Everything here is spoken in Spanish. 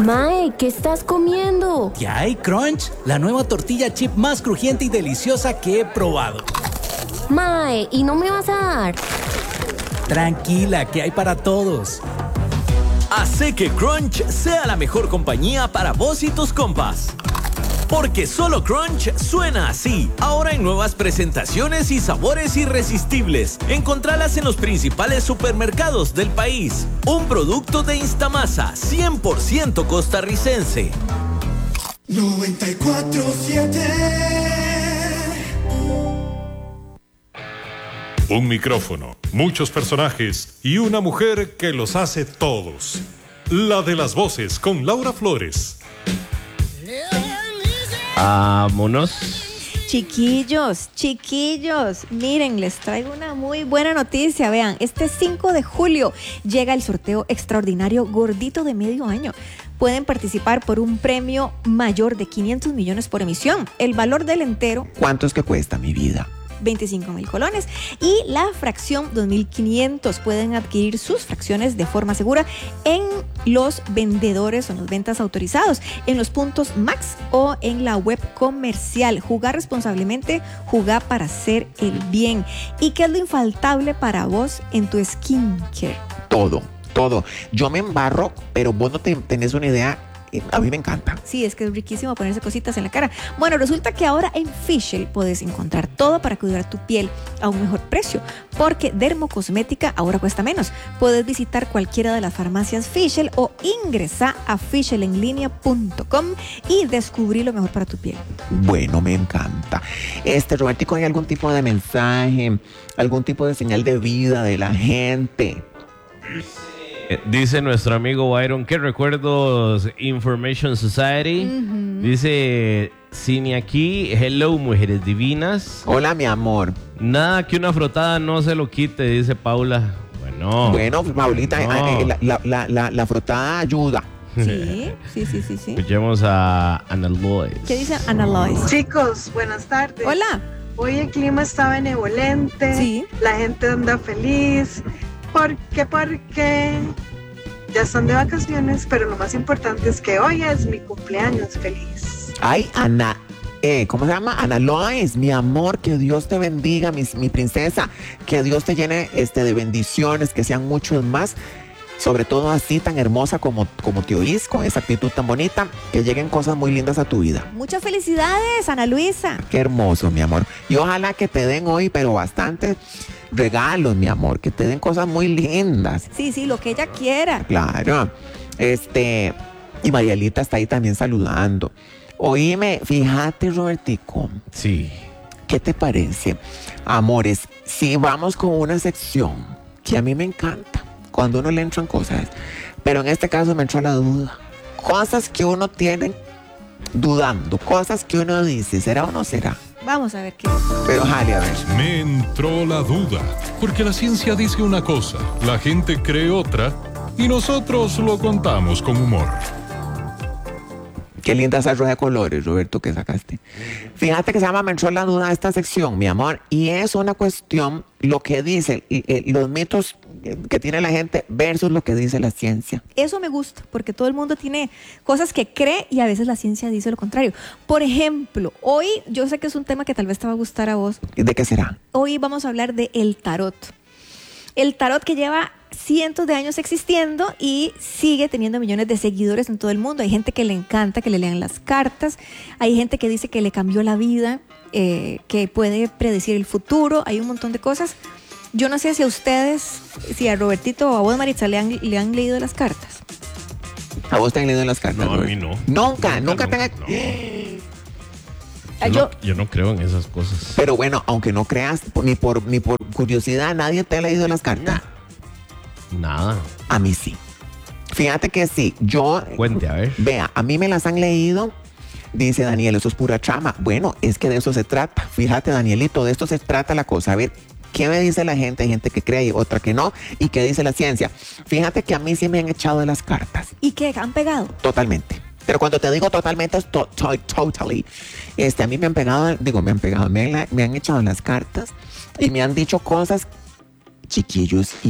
Mae, ¿qué estás comiendo? ¿Qué hay, Crunch? La nueva tortilla chip más crujiente y deliciosa que he probado. Mae, ¿y no me vas a dar? Tranquila, que hay para todos. Hace que Crunch sea la mejor compañía para vos y tus compas. Porque solo Crunch suena así. Ahora en nuevas presentaciones y sabores irresistibles. Encontralas en los principales supermercados del país. Un producto de Instamasa, 100% costarricense. 94.7. Un micrófono, muchos personajes y una mujer que los hace todos. La de las voces con Laura Flores. Vámonos. Chiquillos, miren, les traigo una muy buena noticia. Vean, este 5 de julio llega el sorteo extraordinario Gordito de Medio Año. Pueden participar por un premio mayor de 500 millones por emisión. El valor del entero... ¿Cuánto es que cuesta, mi vida? 25,000 colones y la fracción 2,500. Pueden adquirir sus fracciones de forma segura en los vendedores o en las ventas autorizados, en los puntos Max o en la web comercial. Jugar responsablemente, jugar para hacer el bien. ¿Y qué es lo infaltable para vos en tu skincare? Todo. Yo me embarro, pero vos no tenés una idea. A mí me encanta. Sí, es que es riquísimo ponerse cositas en la cara. Bueno, resulta que ahora en Fischl puedes encontrar todo para cuidar tu piel a un mejor precio, porque dermocosmética ahora cuesta menos. Puedes visitar cualquiera de las farmacias Fischl o ingresa a fischelenlinea.com y descubrir lo mejor para tu piel. Bueno, me encanta. Robertico, ¿hay algún tipo de mensaje, algún tipo de señal de vida de la gente? Dice nuestro amigo Byron, ¿qué recuerdos Information Society? Dice Cine aquí, hello mujeres divinas. Hola, mi amor. Nada que una frotada no se lo quite, dice Paula. Bueno, Paulita, la frotada ayuda. Sí. Escuchemos a Ana Lois. ¿Qué dice Ana Lois? Chicos, buenas tardes. Hola. Hoy el clima está benevolente. Sí. La gente anda feliz. Porque ya están de vacaciones, pero lo más importante es que hoy es mi cumpleaños feliz. Ay, Ana, ¿cómo se llama? Ana Lois, mi amor, que Dios te bendiga, mi princesa, que Dios te llene de bendiciones, que sean muchos más, sobre todo así tan hermosa como Tío Is, con esa actitud tan bonita, que lleguen cosas muy lindas a tu vida. Muchas felicidades, Ana Luisa. Qué hermoso, mi amor. Y ojalá que te den hoy, pero bastante regalos, mi amor, que te den cosas muy lindas. Sí, lo que ella quiera. Claro. Y Marielita está ahí también saludando. Oíme, fíjate, Robertico. Sí. ¿Qué te parece? Amores, si vamos con una sección que a mí me encanta, cuando uno le entran cosas, pero en este caso me entró la duda. Cosas que uno tiene dudando, cosas que uno dice, ¿será o no será? Vamos a ver qué. Pero jale, a ver. Me entró la duda, porque la ciencia dice una cosa, la gente cree otra, y nosotros lo contamos con humor. Qué linda esa rueda de colores, Roberto, que sacaste. Fíjate que se llama Me entró la duda esta sección, mi amor, y es una cuestión, lo que dice, los mitos que tiene la gente versus lo que dice la ciencia. Eso me gusta, porque todo el mundo tiene cosas que cree y a veces la ciencia dice lo contrario. Por ejemplo, hoy yo sé que es un tema que tal vez te va a gustar a vos. ¿De qué será? Hoy vamos a hablar de el tarot. El tarot que lleva cientos de años existiendo y sigue teniendo millones de seguidores en todo el mundo. Hay gente que le encanta que le lean las cartas. Hay gente que dice que le cambió la vida, que puede predecir el futuro. Hay un montón de cosas. Yo no sé si a ustedes, si a Robertito o a vos, Maritza, le han leído las cartas. ¿A vos te han leído las cartas? No, a mí no. Nunca te han... Yo no creo en esas cosas. Pero bueno, aunque no creas, ni por curiosidad, nadie te ha leído las cartas. Nada. A mí sí. Fíjate que sí. Yo... Cuente, a ver. Vea, a mí me las han leído. Dice Daniel, eso es pura trama. Bueno, es que de eso se trata. Fíjate, Danielito, de esto se trata la cosa. A ver, ¿qué me dice la gente? Hay gente que cree y otra que no. ¿Y qué dice la ciencia? Fíjate que a mí sí me han echado de las cartas. ¿Y qué? ¿Han pegado? Totalmente. Pero cuando te digo totalmente es totally. A mí me han pegado, me han echado las cartas y me han dicho cosas, chiquillos,